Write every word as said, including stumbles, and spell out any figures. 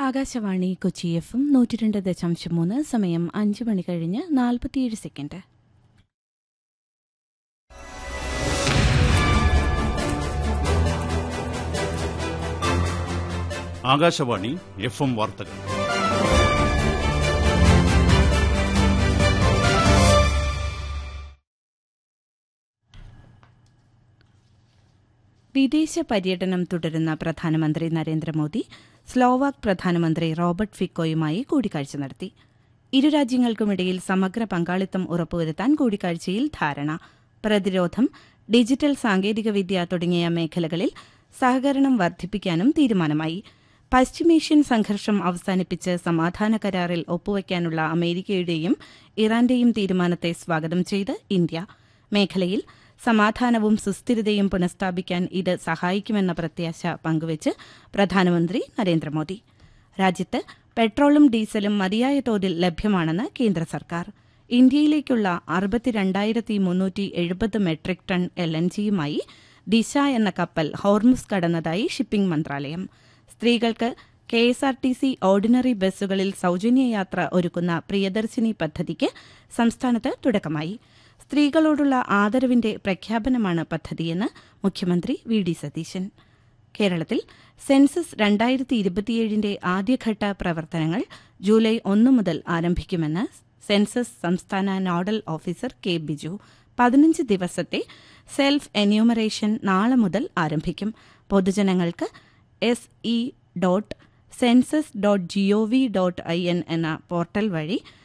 Akashvani Kochi F M നൂറ്റി രണ്ട് ദശാംശം മൂന്ന് സമയം അഞ്ച് മണി കഴിഞ്ഞ് നാൽപ്പത്തിയേഴ് സെക്കൻഡ്. ആകാശവാണി എഫ് എം വാർത്തകൾ. വിദേശ പര്യടനം തുടരുന്ന പ്രധാനമന്ത്രി നരേന്ദ്രമോദി സ്ലോവാക് പ്രധാനമന്ത്രി റോബർട്ട് ഫിക്കോയുമായി കൂടിക്കാഴ്ച നടത്തി. ഇരു രാജ്യങ്ങൾക്കുമിടയിൽ സമഗ്ര പങ്കാളിത്തം ഉറപ്പുവരുത്താൻ കൂടിക്കാഴ്ചയിൽ ധാരണ. പ്രതിരോധം, ഡിജിറ്റൽ സാങ്കേതികവിദ്യ തുടങ്ങിയ മേഖലകളിൽ സഹകരണം വർദ്ധിപ്പിക്കാനും തീരുമാനമായി. പശ്ചിമേഷ്യൻ സംഘർഷം അവസാനിപ്പിച്ച് സമാധാന കരാറിൽ ഒപ്പുവയ്ക്കാനുള്ള അമേരിക്കയുടെയും ഇറാന്റെയും തീരുമാനത്തെ സ്വാഗതം ചെയ്ത് ഇന്ത്യ. മേഖലയിൽ സമാധാനവും സുസ്ഥിരതയും പുനഃസ്ഥാപിക്കാൻ ഇത് സഹായിക്കുമെന്ന പ്രത്യാശ പങ്കുവച്ച് പ്രധാനമന്ത്രി നരേന്ദ്രമോദി. രാജ്യത്ത് പെട്രോളും ഡീസലും മതിയായ തോതിൽ ലഭ്യമാണെന്ന് കേന്ദ്ര സർക്കാർ. ഇന്ത്യയിലേക്കുള്ള അറുപത്തിരണ്ടായിരത്തി മുന്നൂറ്റി എഴുപത് മെട്രിക് ടൺ എൽ എൻ ജിയുമായി ദിശ എന്ന കപ്പൽ ഹോർമുസ് കടന്നതായി ഷിപ്പിംഗ് മന്ത്രാലയം. സ്ത്രീകൾക്ക് K S R T C ordinary ബസ്സുകളിൽ സൌജന്യ യാത്ര ഒരുക്കുന്ന പ്രിയദർശിനി പദ്ധതിക്ക് സംസ്ഥാനത്ത് തുടക്കമായി. സ്ത്രീകളോടുള്ള ആദരവിന്റെ പ്രഖ്യാപനമാണ് പദ്ധതിയെന്ന് മുഖ്യമന്ത്രി വി ഡി സതീശൻ. കേരളത്തിൽ സെൻസസ് രണ്ടായിരത്തി ഇരുപത്തിയേഴിന്റെ ആദ്യഘട്ട പ്രവർത്തനങ്ങൾ ജൂലൈ ഒന്ന് മുതൽ ആരംഭിക്കുമെന്ന് സെൻസസ് സംസ്ഥാന നോഡൽ ഓഫീസർ കെ ബിജു. പതിനഞ്ച് ദിവസത്തെ സെൽഫ് എന്യൂമറേഷൻ നാളെ മുതൽ ആരംഭിക്കും. പൊതുജനങ്ങൾക്ക് S E dot census dot G O V dot I N എന്ന പോർട്ടൽ വഴി